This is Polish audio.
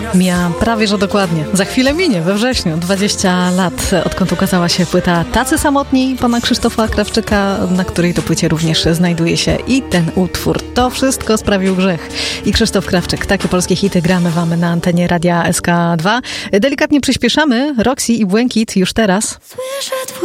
Mija prawie, że dokładnie. Za chwilę minie, we wrześniu, 20 lat, odkąd ukazała się płyta Tacy Samotni pana Krzysztofa Krawczyka, na której to płycie również znajduje się i ten utwór. To wszystko sprawił grzech. I Krzysztof Krawczyk. Takie polskie hity gramy wam na antenie Radia SK2. Delikatnie przyspieszamy. Roxy i Błękit już teraz.